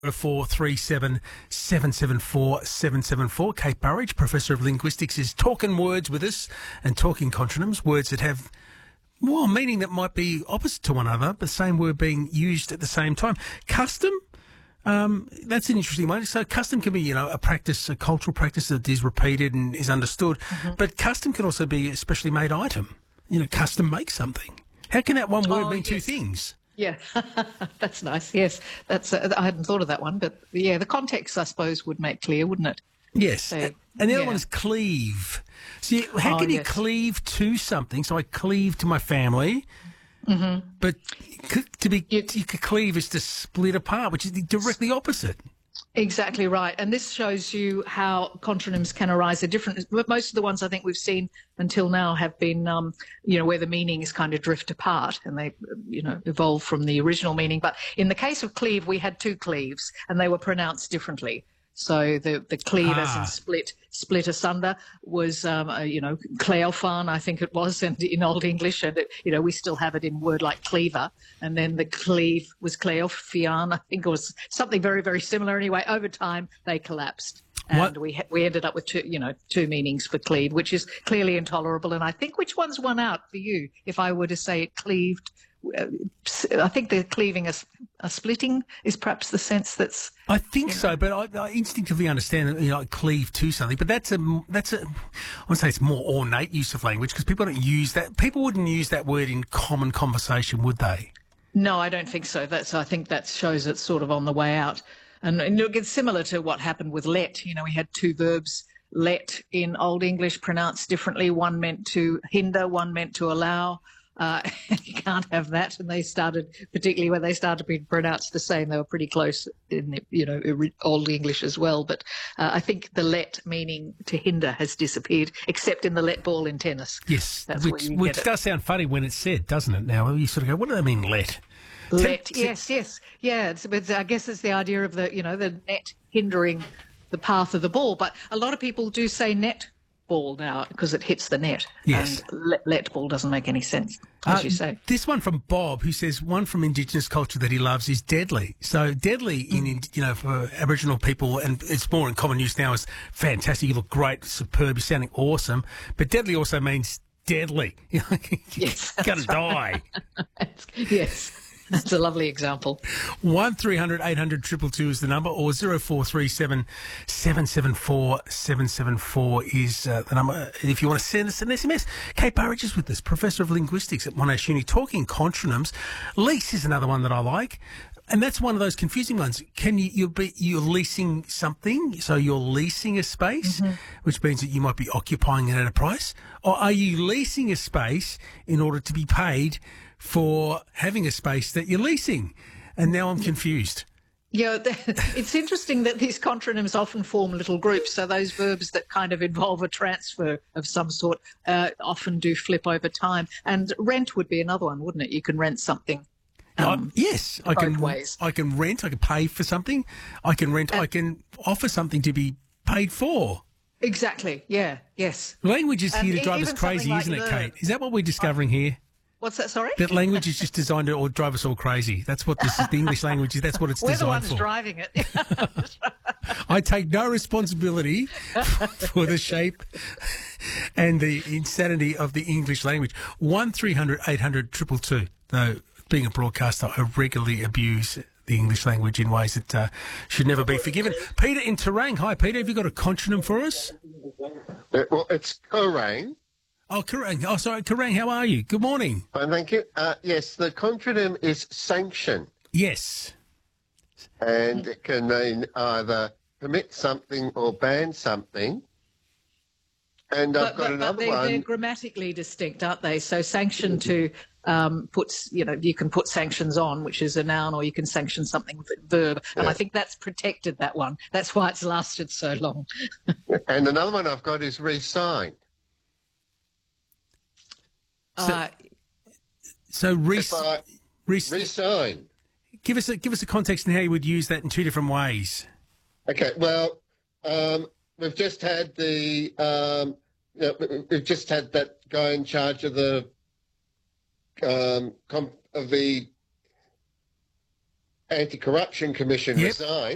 0437 774 774. Kate Burridge, Professor of Linguistics, is talking words with us and talking contronyms, words that have meaning that might be opposite to one another, but the same word being used at the same time. Custom, that's an interesting one. So custom can be, a practice, a cultural practice that is repeated and is understood, but custom can also be a specially made item. Custom make something. How can that one word mean two things? Yeah, that's nice. Yes, I hadn't thought of that one, but yeah, the context, I suppose, would make clear, wouldn't it? Yes, So, and the other one is cleave. So how can you cleave to something? So I cleave to my family, but you could cleave is to split apart, which is directly opposite. Exactly right. And this shows you how contronyms can arise. Most of the ones I think we've seen until now have been, where the meanings kind of drift apart and they, evolve from the original meaning. But in the case of cleave, we had two cleaves and they were pronounced differently. So the cleave, as in split asunder, was, Cleophan, I think it was, and in Old English, and we still have it in word like cleaver. And then the cleave was Cleophian, I think it was something very, very similar. Anyway, over time they collapsed, and we ended up with two meanings for cleave, which is clearly intolerable. And I think which one's won out for you? If I were to say it cleaved. I think the cleaving a splitting is perhaps the sense that's. I think so, but I instinctively understand that cleave to something. But that's I would say it's more ornate use of language because people don't use that. People wouldn't use that word in common conversation, would they? No, I don't think so. I think that shows it's sort of on the way out, and it's similar to what happened with let. We had two verbs. Let in Old English pronounced differently. One meant to hinder, one meant to allow. You can't have that. And they started, particularly when they started being pronounced the same, they were pretty close in, Old English as well. But I think the let meaning to hinder has disappeared, except in the let ball in tennis. Yes, which does sound funny when it's said, doesn't it? Now you sort of go, what do they mean let? Let, yes. Yeah, I guess it's the idea of the net hindering the path of the ball. But a lot of people do say net ball now because it hits the net. Yes. And let ball doesn't make any sense, as you say. This one from Bob, who says one from Indigenous culture that he loves is deadly. So deadly for Aboriginal people, and it's more in common use now, is fantastic. You look great, superb, you're sounding awesome. But deadly also means deadly. Yes, you're going to die. Yes. That's a lovely example. 1300 800 222 is the number, or 0437 774 774 is the number. If you want to send us an SMS, Kate Burridge is with us, Professor of Linguistics at Monash Uni, talking contronyms. Lease is another one that I like. And that's one of those confusing ones. You're leasing something, so you're leasing a space, which means that you might be occupying it at a price, or are you leasing a space in order to be paid for having a space that you're leasing? And now I'm confused. Yeah, it's interesting that these contronyms often form little groups. So those verbs that kind of involve a transfer of some sort often do flip over time. And rent would be another one, wouldn't it? You can rent something. Yes, I can. Ways. I can rent. I can pay for something. I can rent. I can offer something to be paid for. Exactly. Yeah. Yes. Language is here to drive us crazy, isn't it, Kate? Is that what we're discovering here? What's that? Sorry. That language is just designed to drive us all crazy. That's what the English language is. That's what it's designed for. We're the ones driving it. I take no responsibility for the shape and the insanity of the English language. 1300 800 222. Though, being a broadcaster, I regularly abuse the English language in ways that should never be forgiven. Peter in Terang. Hi, Peter. Have you got a contronym for us? Well, it's Kerang. Oh, Kerang. Oh, sorry, Kerang. How are you? Good morning. Fine, thank you. Yes, the contronym is sanction. Yes. And it can mean either permit something or ban something. And I've got another one. They're grammatically distinct, aren't they? So sanction to puts, you can put sanctions on, which is a noun, or you can sanction something with a verb. And I think that's protected, that one. That's why it's lasted so long. And another one I've got is resign. So resign. Give us a context in how you would use that in two different ways. Okay. Well, we've just had that guy in charge of the Anti-Corruption Commission resign.